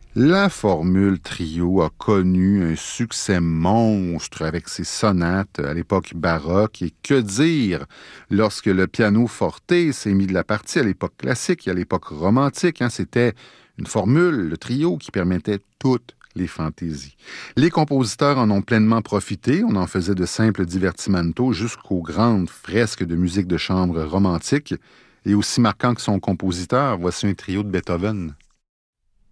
La formule trio a connu un succès monstre avec ses sonates à l'époque baroque et que dire lorsque le piano forte s'est mis de la partie à l'époque classique et à l'époque romantique. C'était une formule, le trio, qui permettait toutes les fantaisies. Les compositeurs en ont pleinement profité. On en faisait de simples divertimentos jusqu'aux grandes fresques de musique de chambre romantique. Et aussi marquant que son compositeur, voici un trio de Beethoven.